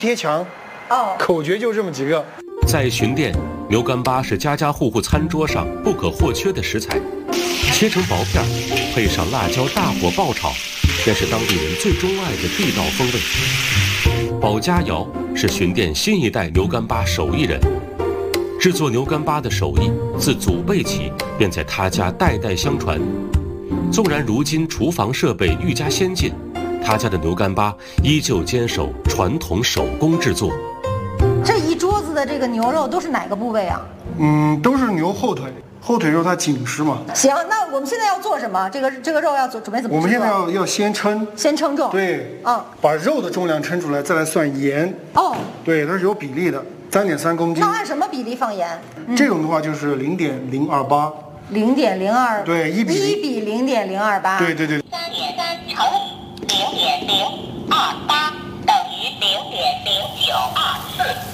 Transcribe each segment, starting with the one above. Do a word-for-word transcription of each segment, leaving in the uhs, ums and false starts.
贴墙。 哦， 口诀就这么几个。 在巡店，牛干巴是家家户户餐桌上不可或缺的食材。切成薄片，配上辣椒大火爆炒，便是当地人最钟爱的地道风味。保家窑是巡店新一代牛干巴手艺人，制作牛干巴的手艺自祖辈起便在他家代代相传。纵然如今厨房设备愈加先进，他家的牛干巴依旧坚守传统手工制作。 这一桌子的这个牛肉都是哪个部位啊？ 嗯，都是牛后腿，后腿肉它紧实嘛。 行，那我们现在要做什么？这个这个肉要做准备怎么？ 我们现在要要先称， 先称重。 对， 嗯， 把肉的重量称出来，再来算盐。 哦， 对，它是有比例的，三点三公斤。 那按什么比例放盐？ 嗯、这种的话就是零点零二八。 零点零二。 对，一比一比零点零二八。 对对对。 三点三乘以零点零二八等于零点零九二四。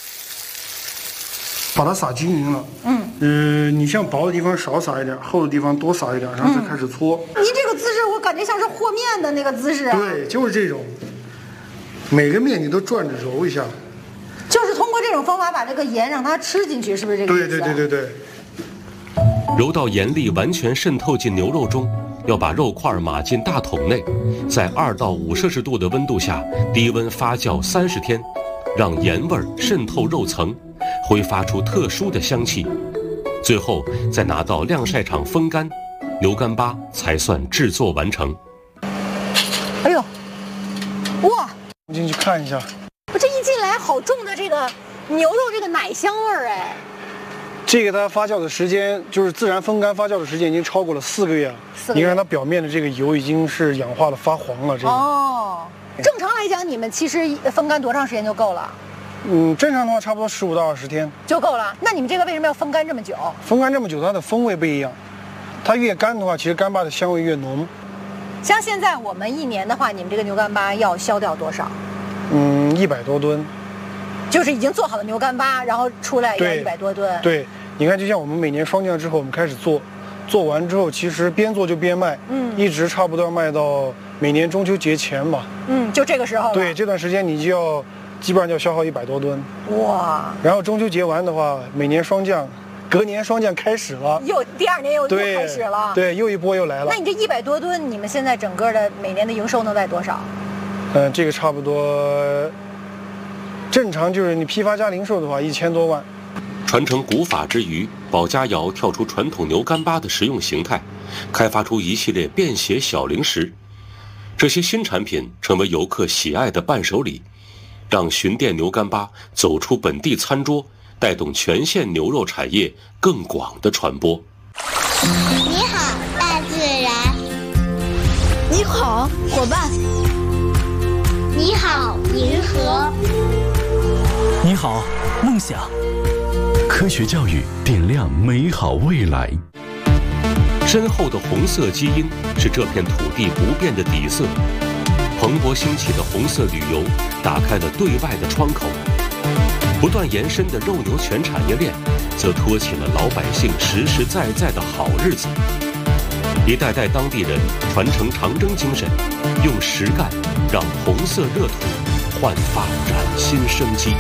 把它撒均匀了，嗯，呃，你像薄的地方少撒一点，厚的地方多撒一点，然后再开始搓。 您、嗯、这个姿势，我感觉像是和面的那个姿势、啊。 对，就是这种，每个面你都转着揉一下。 就是通过这种方法把这个盐让它吃进去，是不是这个意思？ 对对对对对。 揉到盐粒完全渗透进牛肉中，要把肉块码进大桶内，在二到五摄氏度的温度下低温发酵三十天，让盐味渗透肉层。挥发出特殊的香气，最后再拿到晾晒场风干，牛干巴才算制作完成。 哎呦，哇！ 我进去看一下。 我这一进来，好重的这个牛肉这个奶香味儿哎。 这个它发酵的时间，就是自然风干发酵的时间已经超过了四个月了。四个月。你看它表面的这个油已经是氧化了发黄了。这个。 哦，正常来讲，你们其实风干多长时间就够了？ 嗯，正常的话差不多十五到二十天就够了。那你们这个为什么要风干这么久？ 风干这么久，它的风味不一样。它越干的话，其实干巴的香味越浓。 像现在我们一年的话，你们这个牛干巴要销掉多少？ 嗯，一百多吨。 就是已经做好的牛干巴，然后出来要一百多吨。 对，你看，就像我们每年霜降之后，我们开始做，做完之后，其实边做就边卖，嗯，一直差不多要卖到每年中秋节前吧。 嗯，就这个时候了。 对，这段时间你就要。基本上就要消耗一百多吨， 哇！ 然后中秋节完的话，每年霜降，隔年霜降开始了， 又第二年又又开始了， 对，又一波又来了。 那你这一百多吨，你们现在整个的每年的营收能在多少？ 嗯，这个差不多，正常就是你批发加零售的话，一千多万。 传承古法之余，保家窑跳出传统牛干巴的食用形态，开发出一系列便携小零食，这些新产品成为游客喜爱的伴手礼。让巡店牛干巴走出本地餐桌，带动全县牛肉产业更广的传播。 你好，大自然。 你好，伙伴。 你好，银河。 你好，梦想。科学教育点亮美好未来。 深厚的红色基因是这片土地不变的底色。蓬勃兴起的红色旅游打开了对外的窗口，不断延伸的肉牛全产业链则托起了老百姓实实在在的好日子。一代代当地人传承长征精神，用实干让红色热土焕发崭新生机。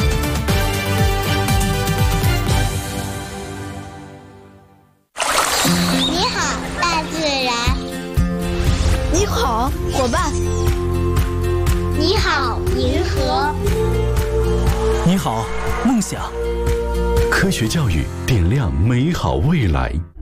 你好，大自然。 你好，伙伴。 你好，银河。 你好，梦想。科学教育点亮美好未来。